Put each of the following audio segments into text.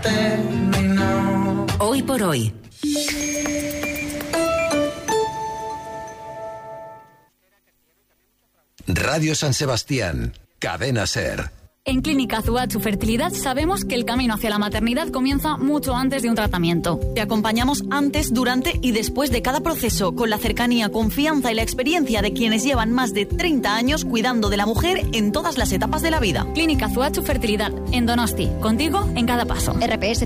Hoy por hoy. Radio San Sebastián, Cadena SER. En Clínica Zuachu Fertilidad sabemos que el camino hacia la maternidad comienza mucho antes de un tratamiento. Te acompañamos antes, durante y después de cada proceso, con la cercanía, confianza y la experiencia de quienes llevan más de 30 años cuidando de la mujer en todas las etapas de la vida. Clínica Zuachu Fertilidad, en Donosti, contigo en cada paso. RPS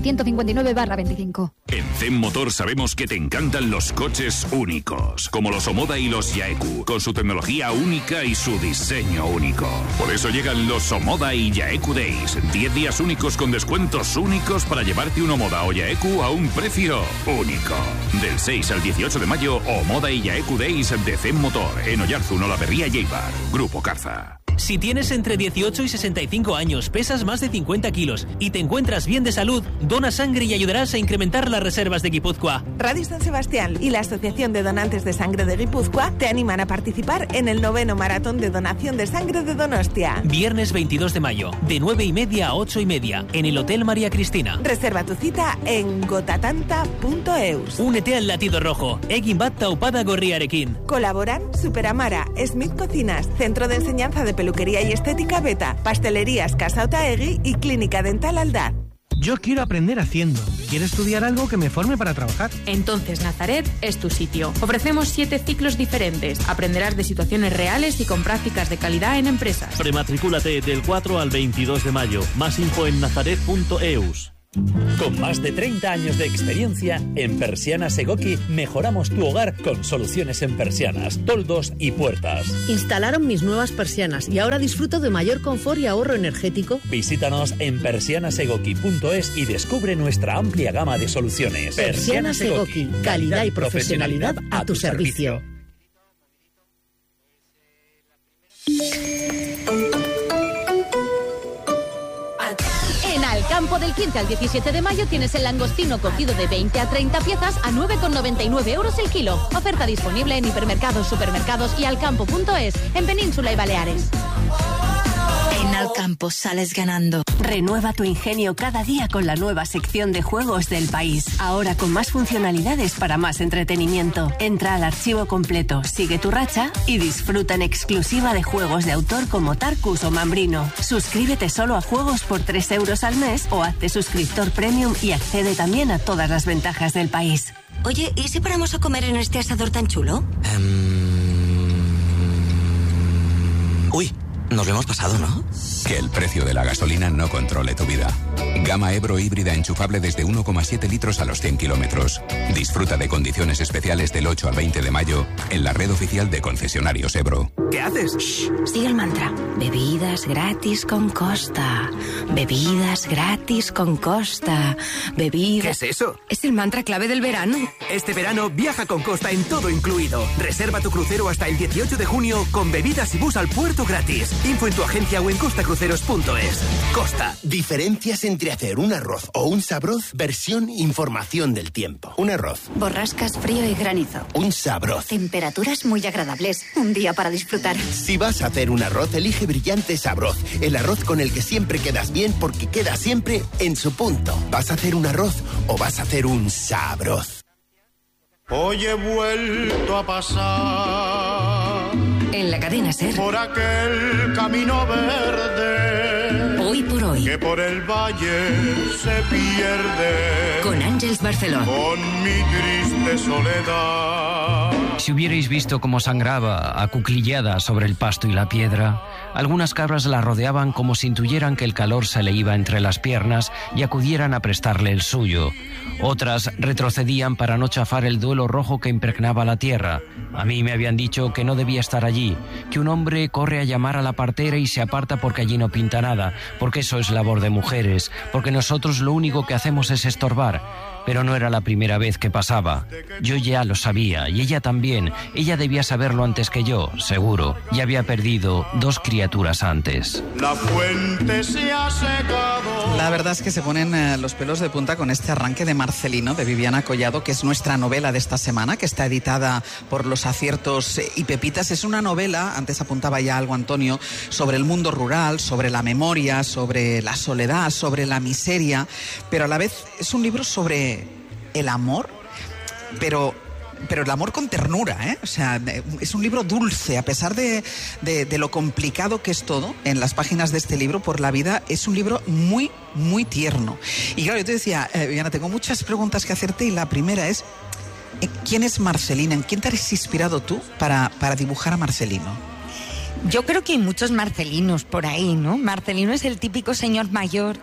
159/25. En Zen Motor sabemos que te encantan los coches únicos, como los Omoda y los Yaeku, con su tecnología única y su diseño único. Por eso llegan los Omoda y Yaeku Days, 10 días únicos con descuentos únicos para llevarte un Omoda o Yaeku a un precio único. Del 6 al 18 de mayo, Omoda y Yaeku Days de Zen Motor, en Oyarzun, Olaberría y Eibar. Grupo Carza. Si tienes entre 18 y 65 años, pesas más de 50 kilos y te encuentras bien de salud, dona sangre y ayudarás a incrementar las reservas de Guipúzcoa. Radio San Sebastián y la Asociación de Donantes de Sangre de Guipúzcoa te animan a participar en el 9º Maratón de Donación de Sangre de Donostia. Viernes 22 de mayo, de 9:30 a 8:30, en el Hotel María Cristina. Reserva tu cita en gotatanta.eus. Únete al latido rojo. Egin bat taupada gorriarekin. Colaboran Superamara, Smith Cocinas, Centro de Enseñanza de Peluquería y Estética Beta, Pastelerías Casa Otaegui y Clínica Dental Aldaz. Yo quiero aprender haciendo. Quiero estudiar algo que me forme para trabajar. Entonces Nazaret es tu sitio. Ofrecemos 7 ciclos diferentes. Aprenderás de situaciones reales y con prácticas de calidad en empresas. Prematricúlate del 4 al 22 de mayo. Más info en nazaret.eus. Con más de 30 años de experiencia, en Persianas Egoki mejoramos tu hogar con soluciones en persianas, toldos y puertas. Instalaron mis nuevas persianas y ahora disfruto de mayor confort y ahorro energético. Visítanos en persianasegoki.es y descubre nuestra amplia gama de soluciones. Persianas Egoki, calidad y profesionalidad a tu servicio. Campo del 15 al 17 de mayo tienes el langostino cocido de 20 a 30 piezas a 9,99 euros el kilo. Oferta disponible en hipermercados, supermercados y alcampo.es, en Península y Baleares. En Alcampo sales ganando. Renueva tu ingenio cada día con la nueva sección de juegos del país. Ahora con más funcionalidades para más entretenimiento. Entra al archivo completo, sigue tu racha y disfruta en exclusiva de juegos de autor como Tarkus o Mambrino. Suscríbete solo a juegos por 3 euros al mes o hazte suscriptor premium y accede también a todas las ventajas del país. Oye, ¿y si paramos a comer en este asador tan chulo? Uy, nos lo hemos pasado, ¿no? Que el precio de la gasolina no controle tu vida. Gama Ebro híbrida enchufable desde 1,7 litros a los 100 kilómetros. Disfruta de condiciones especiales del 8 al 20 de mayo en la red oficial de concesionarios Ebro. ¿Qué haces? Shh, sigue el mantra. Bebidas gratis con Costa. Bebidas gratis con Costa. Bebidas... ¿Qué es eso? Es el mantra clave del verano. Este verano viaja con Costa en todo incluido. Reserva tu crucero hasta el 18 de junio con bebidas y bus al puerto gratis. Info en tu agencia o en costacruceros.es. Costa. Diferencias entre hacer un arroz o un sabroz, versión información del tiempo. Un arroz. Borrascas, frío y granizo. Un sabroz. Temperaturas muy agradables. Un día para disfrutar. Si vas a hacer un arroz, elige Brillante Sabroz. El arroz con el que siempre quedas bien porque queda siempre en su punto. ¿Vas a hacer un arroz o vas a hacer un sabroz? Hoy he vuelto a pasar en la cadena SER por aquel camino verde, hoy por hoy, que por el valle se pierde, con Ángeles Barceló, con mi triste soledad. Si hubierais visto cómo sangraba acuclillada sobre el pasto y la piedra, algunas cabras la rodeaban como si intuyeran que el calor se le iba entre las piernas y acudieran a prestarle el suyo. Otras retrocedían para no chafar el duelo rojo que impregnaba la tierra. A mí me habían dicho que no debía estar allí, que un hombre corre a llamar a la partera y se aparta porque allí no pinta nada, porque eso es labor de mujeres, porque nosotros lo único que hacemos es estorbar. olvidar. Pero no era la primera vez que pasaba. Yo ya lo sabía, y ella también. Ella debía saberlo antes que yo, seguro. Ya había perdido 2 criaturas antes. La fuente se ha secado. La verdad es que se ponen los pelos de punta con este arranque de Marcelino, de Viviana Collado, que es nuestra novela de esta semana, que está editada por Los Aciertos y Pepitas. Es una novela, antes apuntaba ya algo Antonio, sobre el mundo rural, sobre la memoria, sobre la soledad, sobre la miseria, pero a la vez es un libro sobre el amor, pero el amor con ternura, ¿eh? O sea, es un libro dulce, a pesar de lo complicado que es todo en las páginas de este libro por la vida, es un libro muy, muy tierno. Y claro, yo te decía, Viviana, tengo muchas preguntas que hacerte, y la primera es, ¿quién es Marcelina? ¿En quién te has inspirado tú para dibujar a Marcelino? Yo creo que hay muchos Marcelinos por ahí, ¿no? Marcelino es el típico señor mayor,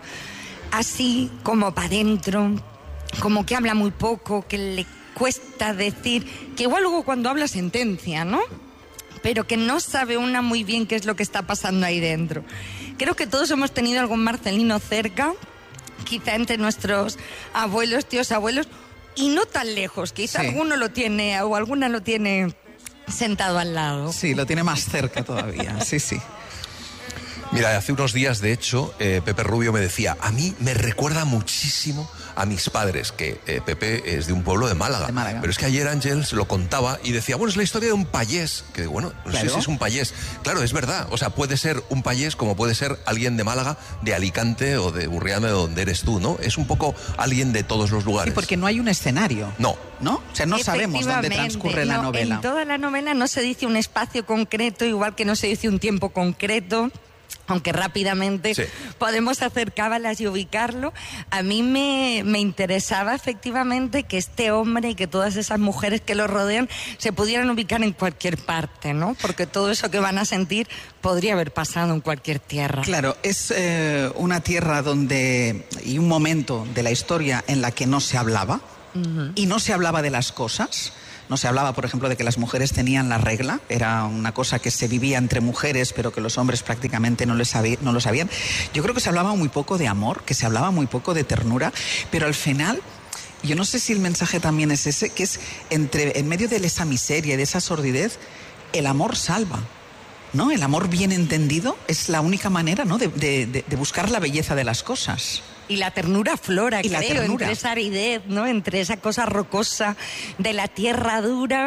así como para adentro, como que habla muy poco, que le cuesta decir, que igual luego cuando habla sentencia, ¿no? Pero que no sabe una muy bien qué es lo que está pasando ahí dentro. Creo que todos hemos tenido algún Marcelino cerca, quizá entre nuestros abuelos, tíos abuelos, y no tan lejos, quizá sí. Alguno lo tiene o alguna lo tiene sentado al lado. Sí, lo tiene más cerca todavía, sí, sí. Mira, hace unos días, de hecho, Pepe Rubio me decía, a mí me recuerda muchísimo a mis padres, que Pepe es de un pueblo de Málaga. Pero es que ayer Ángel se lo contaba y decía, bueno, es la historia de un payés, que bueno, no sé si es un payés. Claro, es verdad, o sea, puede ser un payés como puede ser alguien de Málaga, de Alicante o de Burriana, de donde eres tú, ¿no? Es un poco alguien de todos los lugares. Sí, porque no hay un escenario. No. ¿No? O sea, no sabemos dónde transcurre la novela. En toda la novela no se dice un espacio concreto, igual que no se dice un tiempo concreto. Aunque rápidamente podemos hacer cábalas y ubicarlo. A mí me interesaba efectivamente que este hombre y que todas esas mujeres que lo rodean se pudieran ubicar en cualquier parte, ¿no? Porque todo eso que van a sentir podría haber pasado en cualquier tierra. Claro, es una tierra donde, y un momento de la historia en la que no se hablaba, y no se hablaba de las cosas. No se hablaba, por ejemplo, de que las mujeres tenían la regla. Era una cosa que se vivía entre mujeres, pero que los hombres prácticamente no lo sabían. Yo creo que se hablaba muy poco de amor, que se hablaba muy poco de ternura, pero al final, yo no sé si el mensaje también es ese, que es en medio de esa miseria y de esa sordidez, el amor salva, ¿no? El amor bien entendido es la única manera, ¿no?, de buscar la belleza de las cosas. Y la ternura flora, creo, entre esa aridez, ¿no? Entre esa cosa rocosa de la tierra dura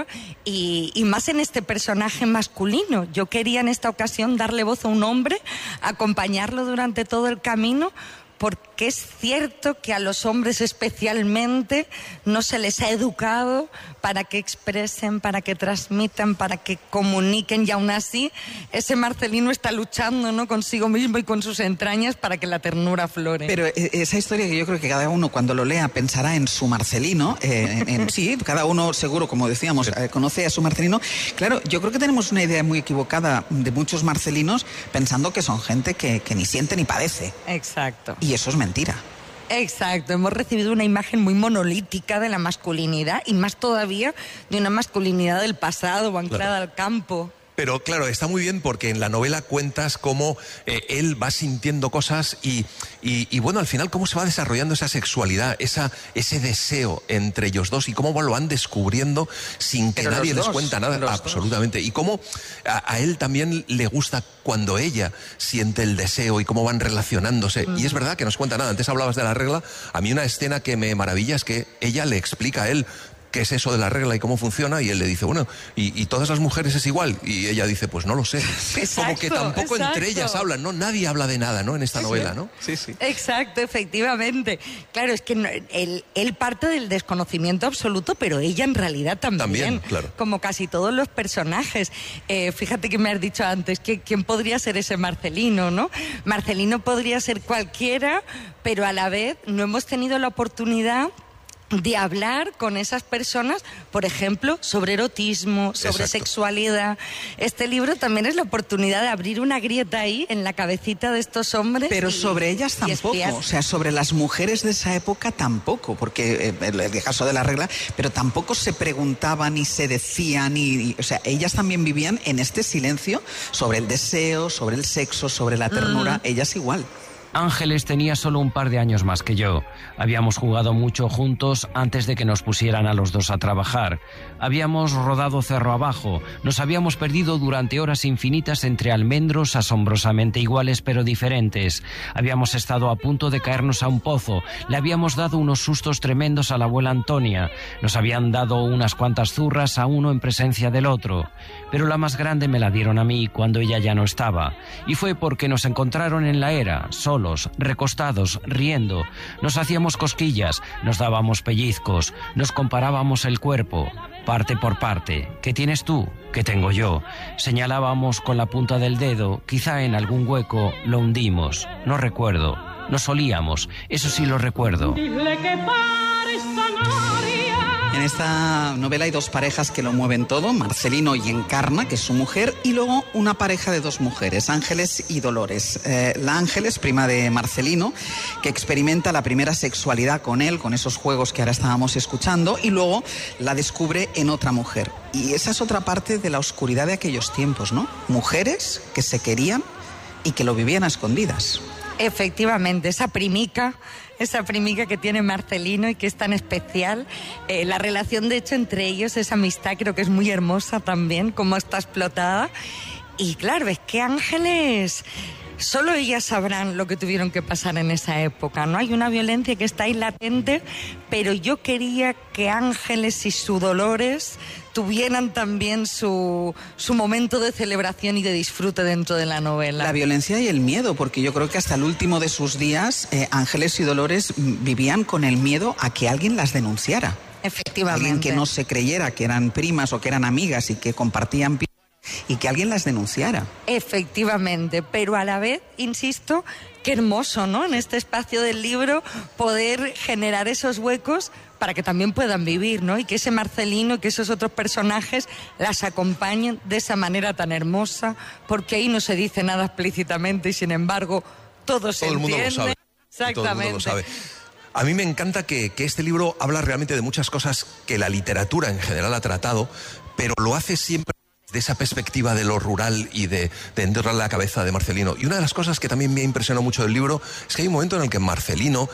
y más en este personaje masculino. Yo quería en esta ocasión darle voz a un hombre, acompañarlo durante todo el camino, porque es cierto que a los hombres especialmente no se les ha educado para que expresen, para que transmitan, para que comuniquen, y aún así ese Marcelino está luchando, ¿no?, consigo mismo y con sus entrañas para que la ternura flore. Pero esa historia, que yo creo que cada uno cuando lo lea pensará en su Marcelino, sí, cada uno seguro, como decíamos, conoce a su Marcelino. Claro, yo creo que tenemos una idea muy equivocada de muchos Marcelinos pensando que son gente que ni siente ni padece. Exacto. Y eso es mentira. Exacto, hemos recibido una imagen muy monolítica de la masculinidad y más todavía de una masculinidad del pasado, anclada al campo. Pero claro, está muy bien porque en la novela cuentas cómo él va sintiendo cosas y bueno, al final cómo se va desarrollando esa sexualidad, ese deseo entre ellos dos y cómo lo van descubriendo sin que nadie les cuenta nada. Absolutamente. Y cómo a él también le gusta cuando ella siente el deseo y cómo van relacionándose. Y es verdad que no nos cuenta nada. Antes hablabas de la regla. A mí una escena que me maravilla es que ella le explica a él qué es eso de la regla y cómo funciona, y él le dice, bueno, y todas las mujeres es igual, y ella dice, pues no lo sé. Exacto, como que tampoco entre ellas hablan, ¿no? Nadie habla de nada, ¿no?, en esta novela, ¿no? Sí, sí. Exacto, efectivamente. Claro, es que él parte del desconocimiento absoluto, pero ella en realidad también claro. Como casi todos los personajes. Fíjate que me has dicho antes, ¿quién podría ser ese Marcelino, no? Marcelino podría ser cualquiera, pero a la vez no hemos tenido la oportunidad de hablar con esas personas, por ejemplo, sobre erotismo, sobre sexualidad. Este libro también es la oportunidad de abrir una grieta ahí en la cabecita de estos hombres. Pero sobre ellas tampoco, o sea, sobre las mujeres de esa época tampoco, porque el caso de la regla, pero tampoco se preguntaban ni se decían, o sea, ellas también vivían en este silencio sobre el deseo, sobre el sexo, sobre la ternura, ellas igual. Ángeles tenía solo un par de años más que yo. Habíamos jugado mucho juntos antes de que nos pusieran a los dos a trabajar. Habíamos rodado cerro abajo, nos habíamos perdido durante horas infinitas entre almendros asombrosamente iguales pero diferentes. Habíamos estado a punto de caernos a un pozo, le habíamos dado unos sustos tremendos a la abuela Antonia, nos habían dado unas cuantas zurras a uno en presencia del otro. Pero la más grande me la dieron a mí cuando ella ya no estaba. Y fue porque nos encontraron en la era, solos, recostados, riendo. Nos hacíamos cosquillas, nos dábamos pellizcos, nos comparábamos el cuerpo, parte por parte. ¿Qué tienes tú? ¿Qué tengo yo? Señalábamos con la punta del dedo, quizá en algún hueco lo hundimos. No recuerdo. Nos olíamos, eso sí lo recuerdo. En esta novela hay dos parejas que lo mueven todo, Marcelino y Encarna, que es su mujer, y luego una pareja de dos mujeres, Ángeles y Dolores. La Ángeles, prima de Marcelino, que experimenta la primera sexualidad con él, con esos juegos que ahora estábamos escuchando, y luego la descubre en otra mujer. Y esa es otra parte de la oscuridad de aquellos tiempos, ¿no? Mujeres que se querían y que lo vivían a escondidas. Efectivamente, esa primica que tiene Marcelino y que es tan especial. La relación, de hecho, entre ellos, esa amistad, creo que es muy hermosa también, cómo está explotada. Y claro, es que Ángeles, solo ellas sabrán lo que tuvieron que pasar en esa época, ¿no? Hay una violencia que está ahí latente, pero yo quería que Ángeles y su Dolores tuvieran también su momento de celebración y de disfrute dentro de la novela. La violencia y el miedo, porque yo creo que hasta el último de sus días, Ángeles y Dolores vivían con el miedo a que alguien las denunciara. Efectivamente. Alguien que no se creyera que eran primas o que eran amigas y que compartían y que alguien las denunciara. Efectivamente, pero a la vez, insisto, qué hermoso, ¿no? En este espacio del libro poder generar esos huecos para que también puedan vivir, ¿no? Y que ese Marcelino y que esos otros personajes las acompañen de esa manera tan hermosa, porque ahí no se dice nada explícitamente y sin embargo todo se entiende. El mundo lo sabe. Exactamente. Todo el mundo lo sabe. A mí me encanta que este libro habla realmente de muchas cosas que la literatura en general ha tratado, pero lo hace siempre de esa perspectiva de lo rural y de entrar en la cabeza de Marcelino. Y una de las cosas que también me impresionó mucho del libro es que hay un momento en el que Marcelino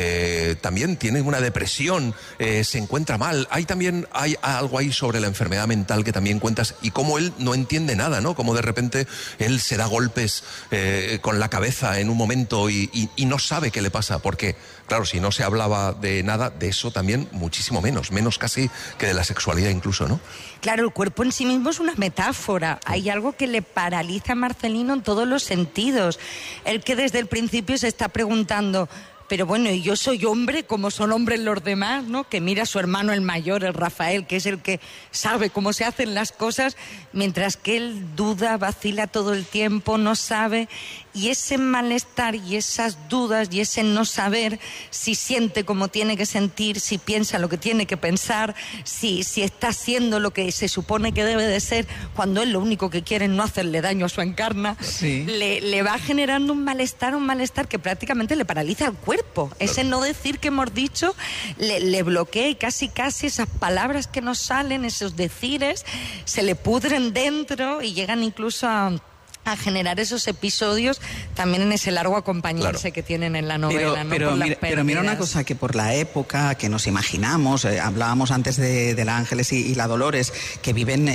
también tiene una depresión, se encuentra mal. Hay algo ahí sobre la enfermedad mental que también cuentas y cómo él no entiende nada, ¿no? Cómo de repente él se da golpes con la cabeza en un momento y no sabe qué le pasa, porque claro, si no se hablaba de nada, de eso también muchísimo menos casi que de la sexualidad incluso, ¿no? Claro, el cuerpo en sí mismo es una metáfora. Hay algo que le paraliza a Marcelino en todos los sentidos. El que desde el principio se está preguntando, pero bueno, y yo soy hombre como son hombres los demás, ¿no? Que mira a su hermano el mayor, el Rafael, que es el que sabe cómo se hacen las cosas, mientras que él duda, vacila todo el tiempo, no sabe. Y ese malestar y esas dudas y ese no saber si siente como tiene que sentir, si piensa lo que tiene que pensar, si está haciendo lo que se supone que debe de ser, cuando él lo único que quiere es no hacerle daño a su Encarna, sí. le va generando un malestar que prácticamente le paraliza al cuerpo. Claro. Ese no decir que hemos dicho le bloquea y casi esas palabras que nos salen, esos decires, se le pudren dentro y llegan incluso a generar esos episodios también en ese largo acompañarse, claro, que tienen en la novela. Pero mira una cosa, que por la época que nos imaginamos, hablábamos antes de la Ángeles y la Dolores, que viven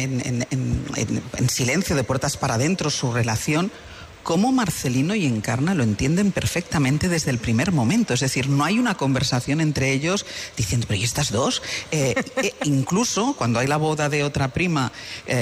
en silencio, de puertas para adentro, su relación, cómo Marcelino y Encarna lo entienden perfectamente desde el primer momento. Es decir, no hay una conversación entre ellos diciendo, pero ¿y estas dos? Incluso cuando hay la boda de otra prima,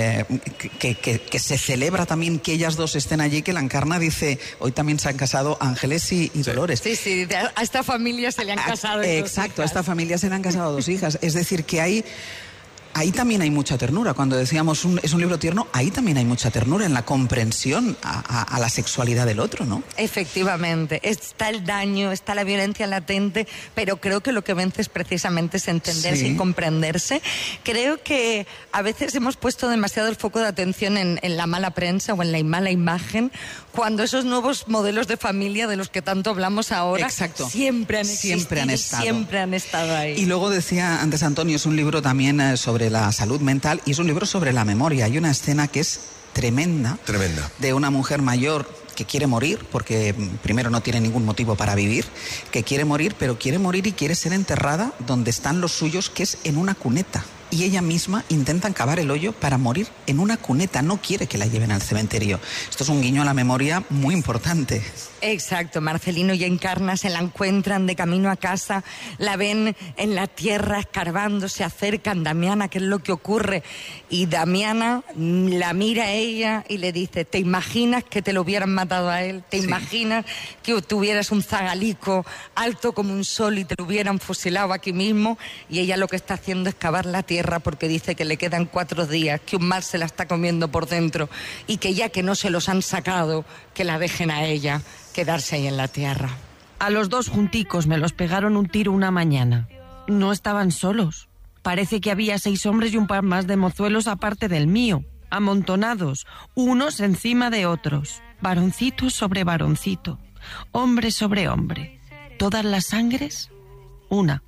que se celebra también que ellas dos estén allí, que la Encarna dice, hoy también se han casado Ángeles y Dolores. Sí, a esta familia se le han casado exacto, a esta familia se le han casado dos hijas. Es decir, que ahí también hay mucha ternura. Cuando decíamos es un libro tierno, ahí también hay mucha ternura en la comprensión a la sexualidad del otro, ¿no? Efectivamente. Está el daño, está la violencia latente, pero creo que lo que vence es precisamente entenderse y comprenderse. Creo que a veces hemos puesto demasiado el foco de atención en la mala prensa o en la mala imagen, cuando esos nuevos modelos de familia de los que tanto hablamos ahora, exacto, siempre han existido, siempre han estado ahí. Y luego decía antes Antonio, es un libro también sobre la salud mental y es un libro sobre la memoria. Hay una escena que es tremenda. Tremenda. De una mujer mayor que quiere morir, porque primero no tiene ningún motivo para vivir, que quiere morir, pero quiere morir y quiere ser enterrada donde están los suyos, que es en una cuneta. Y ella misma intenta cavar el hoyo para morir en una cuneta, no quiere que la lleven al cementerio. Esto es un guiño a la memoria muy importante. Exacto, Marcelino y Encarna se la encuentran de camino a casa, la ven en la tierra escarbando, se acercan, Damiana, ¿qué es lo que ocurre? Y Damiana la mira a ella y le dice, ¿te imaginas que te lo hubieran matado a él? ¿Te imaginas que tuvieras un zagalico alto como un sol y te lo hubieran fusilado aquí mismo? Y ella lo que está haciendo es cavar la tierra porque dice que le quedan 4 días, que un mal se la está comiendo por dentro y que ya que no se los han sacado, que la dejen a ella quedarse ahí en la tierra. A los 2 junticos me los pegaron un tiro una mañana. No estaban solos. Parece que había 6 hombres y un par más de mozuelos aparte del mío, amontonados, unos encima de otros, varoncito sobre varoncito, hombre sobre hombre. ¿Todas las sangres? Una.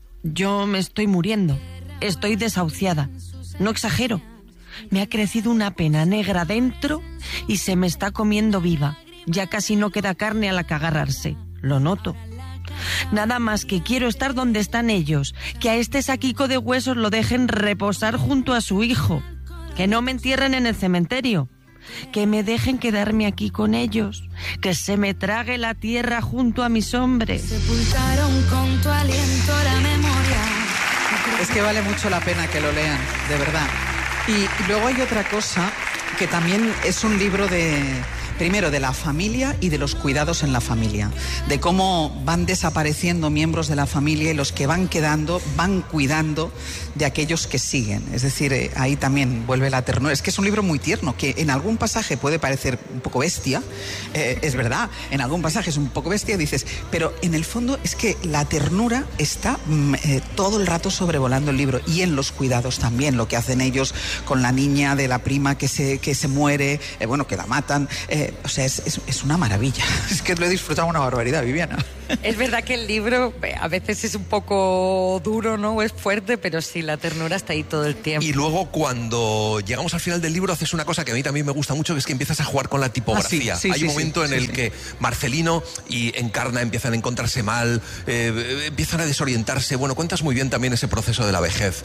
Yo me estoy muriendo. Estoy desahuciada. No exagero. Me ha crecido una pena negra dentro y se me está comiendo viva. Ya casi no queda carne a la que agarrarse. Lo noto. Nada más que quiero estar donde están ellos. Que a este saquico de huesos lo dejen reposar junto a su hijo. Que no me entierren en el cementerio. Que me dejen quedarme aquí con ellos. Que se me trague la tierra junto a mis hombres. Sepultaron con tu aliento la memoria. Es que vale mucho la pena que lo lean, de verdad. Y luego hay otra cosa que también es un libro primero de la familia y de los cuidados en la familia, de cómo van desapareciendo miembros de la familia y los que van quedando van cuidando de aquellos que siguen. Es decir, ahí también vuelve la ternura. Es que es un libro muy tierno, que en algún pasaje puede parecer un poco bestia, es verdad, en algún pasaje es un poco bestia, dices, pero en el fondo es que la ternura está todo el rato sobrevolando el libro, y en los cuidados también, lo que hacen ellos con la niña de la prima que se muere, que la matan. O sea, es una maravilla. Es que lo he disfrutado una barbaridad, Viviana. Es verdad que el libro a veces es un poco duro, ¿no? Es fuerte, pero sí, la ternura está ahí todo el tiempo. Y luego cuando llegamos al final del libro haces una cosa que a mí también me gusta mucho, que es que empiezas a jugar con la tipografía. Hay un momento en el que Marcelino y Encarna empiezan a encontrarse mal, empiezan a desorientarse. Bueno, cuentas muy bien también ese proceso de la vejez.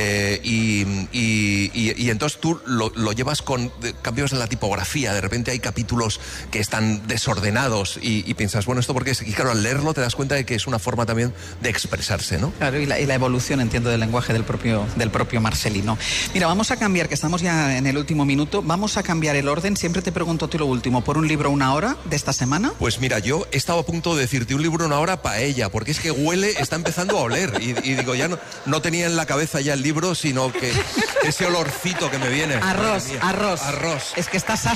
Y entonces tú lo llevas con cambios en la tipografía. De repente hay capítulos que están desordenados y piensas, bueno, ¿esto por qué es? Y claro, al leerlo te das cuenta de que es una forma también de expresarse, ¿no? Claro, y la evolución, entiendo, del lenguaje del propio Marcelino. Mira, vamos a cambiar, que estamos ya en el último minuto, vamos a cambiar el orden. Siempre te pregunto a ti lo último, ¿por un libro 1 hora de esta semana? Pues mira, yo estaba a punto de decirte un libro 1 hora paella, porque es que huele, está empezando a oler. Y digo, ya no tenía en la cabeza ya el libro, sino que ese olorcito que me viene. Arroz. Es que estás